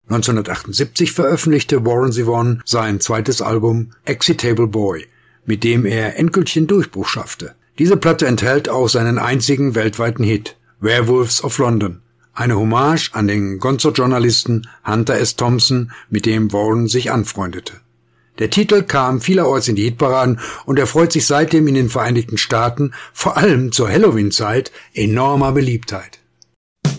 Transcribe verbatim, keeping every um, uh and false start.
neunzehnhundertachtundsiebzig veröffentlichte Warren Zevon sein zweites Album Excitable Boy, mit dem er endgültig den Durchbruch schaffte. Diese Platte enthält auch seinen einzigen weltweiten Hit, Werewolves of London, eine Hommage an den Gonzo-Journalisten Hunter S. Thompson, mit dem Warren sich anfreundete. Der Titel kam vielerorts in die Hitparaden und erfreut sich seitdem in den Vereinigten Staaten, vor allem zur Halloween-Zeit, enormer Beliebtheit.